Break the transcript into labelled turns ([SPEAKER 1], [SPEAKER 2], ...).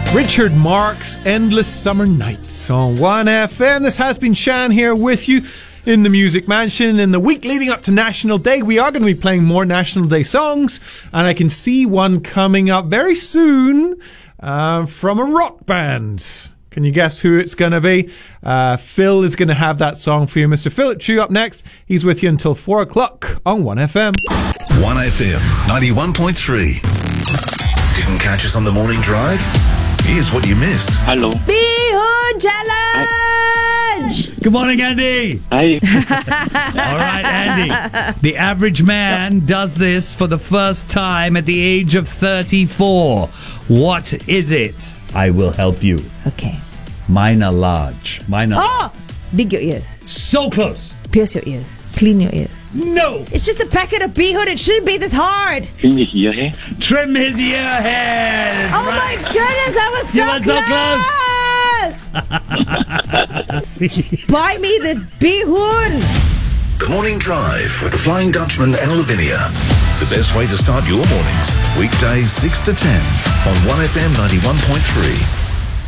[SPEAKER 1] Richard Marx, Endless Summer Nights on 1FM. This has been Shan here with you in the Music Mansion. In the week leading up to National Day, we are going to be playing more National Day songs, and I can see one coming up very soon from a rock band. Can you guess who it's going to be? Phil is going to have that song for you. Mr. Philip Chu up next. He's with you until 4 o'clock on 1FM.
[SPEAKER 2] 1FM 91.3. Didn't catch us on the morning drive? Here's what you missed.
[SPEAKER 3] Hello.
[SPEAKER 4] Bihun Challenge!
[SPEAKER 5] Good morning, Andy.
[SPEAKER 3] Hi.
[SPEAKER 5] All right, Andy. The average man does this for the first time at the age of 34. What is it? I will help you.
[SPEAKER 4] Okay.
[SPEAKER 5] Mine are large. Mine are...
[SPEAKER 4] Oh! Dig your ears.
[SPEAKER 5] So close.
[SPEAKER 4] Pierce your ears. Clean your ears.
[SPEAKER 5] No.
[SPEAKER 4] It's just a packet of bihun. It shouldn't be this hard.
[SPEAKER 3] Clean his ear hair.
[SPEAKER 5] Trim his ear hairs.
[SPEAKER 4] Oh my goodness, that was so close. Buy me the bihun.
[SPEAKER 2] The Morning Drive with the Flying Dutchman and Lavinia. The best way to start your mornings. Weekdays 6 to 10 on 1FM 91.3.